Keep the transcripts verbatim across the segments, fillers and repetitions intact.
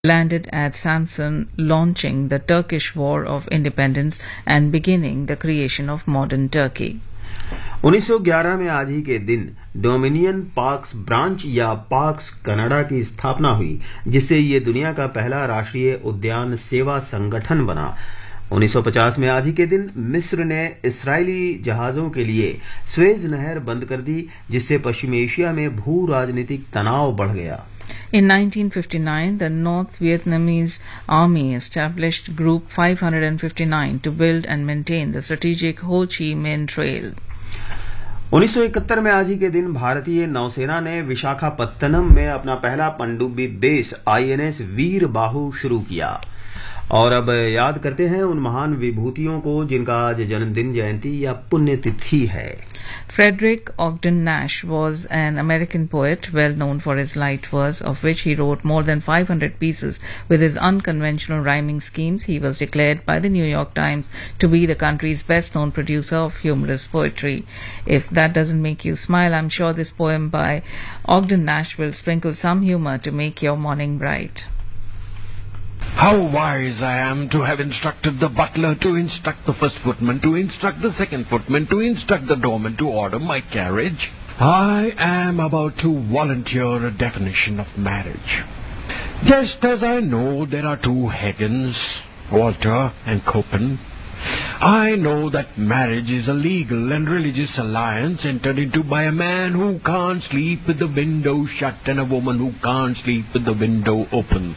landed at Samsun, launching the Turkish War of Independence and beginning the creation of modern Turkey. उन्नीस सौ ग्यारह में आज ही के दिन डोमिनियन पार्क्स ब्रांच या पार्क्स कनाडा की स्थापना हुई, जिससे ये दुनिया का पहला राष्ट्रीय उद्यान सेवा संगठन बना। उन्नीस सौ पचास में आज ही के दिन मिस्र ने इस्राएली जहाजों के लिए स्वेज नहर बंद कर दी, जिससे पश्चिम एशिया में भू राजनीतिक तनाव बढ़ गया। In nineteen fifty-nine, the North Vietnamese Army established Group five hundred fifty-nine to build and maintain the strategic Ho Chi Minh Trail. उन्नीस सौ इकहत्तर में आज ही के दिन भारतीय नौसेना ने विशाखापत्तनम में अपना पहला पनडुब्बी बेस आईएनएस वीर बाहु शुरू किया। और अब याद करते हैं उन महान विभूतियों को जिनका आज जन्मदिन, जयंती या पुण्यतिथि है। Frederick Ogden Nash was an American poet well known for his light verse, of which he wrote more than five hundred pieces. With his unconventional rhyming schemes, he was declared by the New York Times to be the country's best known producer of humorous poetry. If that doesn't make you smile, I'm sure this poem by Ogden Nash will sprinkle some humor to make your morning bright. How wise I am to have instructed the butler to instruct the first footman, to instruct the second footman, to instruct the doorman to order my carriage. I am about to volunteer a definition of marriage. Just as I know there are two Hagens, Walter and Copen, I know that marriage is a legal and religious alliance entered into by a man who can't sleep with the window shut and a woman who can't sleep with the window open.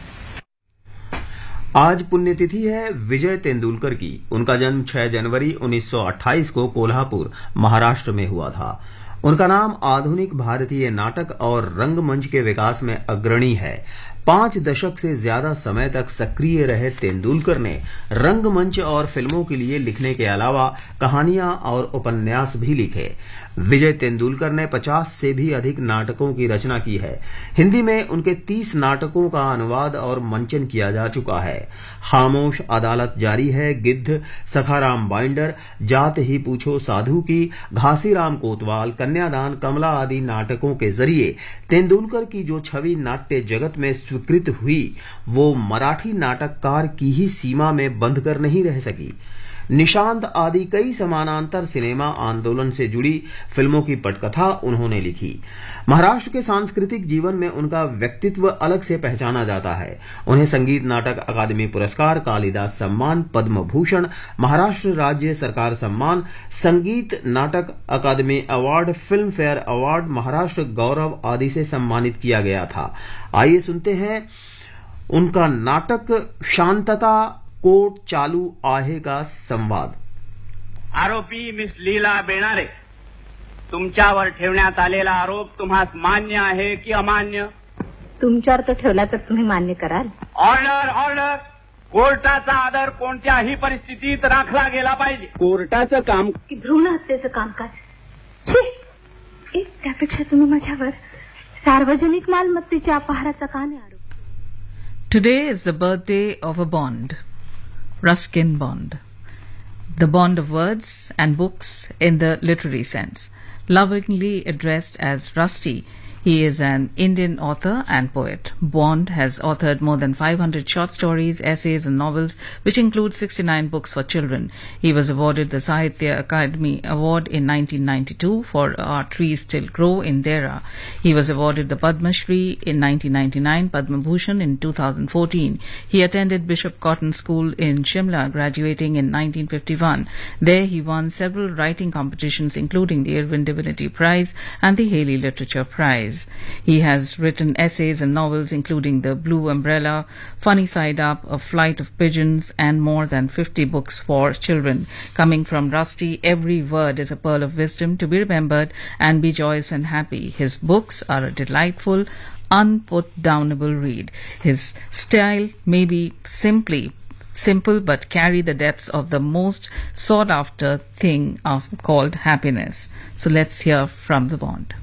आज पुण्यतिथि है विजय तेंदुलकर की। उनका जन्म छह जनवरी उन्नीस सौ अट्ठाईस को कोल्हापुर, महाराष्ट्र में हुआ था। उनका नाम आधुनिक भारतीय नाटक और रंगमंच के विकास में अग्रणी है। पांच दशक से ज्यादा समय तक सक्रिय रहे तेंदुलकर ने रंगमंच और फिल्मों के लिए लिखने के अलावा कहानियां और उपन्यास भी लिखे। विजय तेंदुलकर ने पचास से भी अधिक नाटकों की रचना की है। हिंदी में उनके तीस नाटकों का अनुवाद और मंचन किया जा चुका है। खामोश अदालत जारी है, गिद्ध, सखाराम बाइंडर, जात ही पूछो साधु की, घासीराम कोतवाल, कन्यादान, कमला आदि नाटकों के जरिए तेंदुलकर की जो छवि नाट्य जगत में स्वीकृत हुई, वो मराठी नाटककार की ही सीमा में बंद कर नहीं रह सकी। निशांत आदि कई समानांतर सिनेमा आंदोलन से जुड़ी फिल्मों की पटकथा उन्होंने लिखी। महाराष्ट्र के सांस्कृतिक जीवन में उनका व्यक्तित्व अलग से पहचाना जाता है। उन्हें संगीत नाटक अकादमी पुरस्कार, कालिदास सम्मान, पद्म भूषण, महाराष्ट्र राज्य सरकार सम्मान, संगीत नाटक अकादमी award, film fair award, Maharashtra गौरव आदि से सम्मानित किया गया था। आइए सुनते हैं उनका नाटक शांतता कोर्ट चालू आहे का संवाद। आरोपी मिस लीला बेणारे, तुमच्यावर ठेवण्यात आलेला आरोप तुम्हास मान्य आहे की अमान्य? तुमच्यावर तो ठेवला तर तुम्ही मान्य कराल? Order order. कोर्टाचा आदर कोणत्याही परिस्थितीत राखला गेला पाहिजे। कोर्टाचं काम की भ्रूण हत्येचं कामकाज? एक त्यापेक्षा तुम्ही माझ्यावर सार्वजनिक मालमत्तेच्या अपहाराचा का नाही आरोप? Today is the birthday of a Bond. Ruskin Bond, the bond of words and books in the literary sense. Lovingly addressed as Rusty, he is an Indian author and poet. Bond has authored more than five hundred short stories, essays and novels, which include sixty-nine books for children. He was awarded the Sahitya Akademi Award in nineteen ninety-two for Our Trees Still Grow in Dera. He was awarded the Padma Shri in nineteen ninety-nine, Padma Bhushan in two thousand fourteen. He attended Bishop Cotton School in Shimla, graduating in nineteen fifty-one. There he won several writing competitions, including the Irwin Divinity Prize and the Haley Literature Prize. He has written essays and novels including The Blue Umbrella, Funny Side Up, A Flight of Pigeons, and more than fifty books for children. Coming from Rusty, every word is a pearl of wisdom to be remembered and be joyous and happy. His books are a delightful, unput-downable read. His style may be simply simple but carry the depths of the most sought-after thing of, called happiness. So let's hear from the Bond.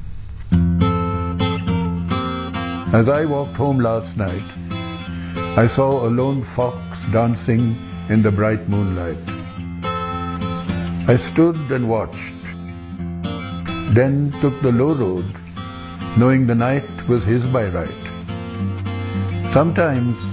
As I walked home last night, I saw a lone fox dancing in the bright moonlight. I stood and watched, then took the low road, knowing the night was his by right. Sometimes